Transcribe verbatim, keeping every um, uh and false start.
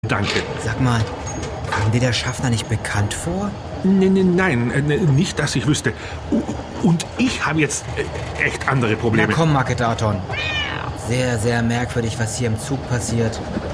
Danke. Sag mal, kam dir der Schaffner nicht bekannt vor? Nein, nein, nein, nicht, dass ich wüsste. Und ich habe jetzt echt andere Probleme. Na komm, Makedaton. Sehr, sehr merkwürdig, was hier im Zug passiert.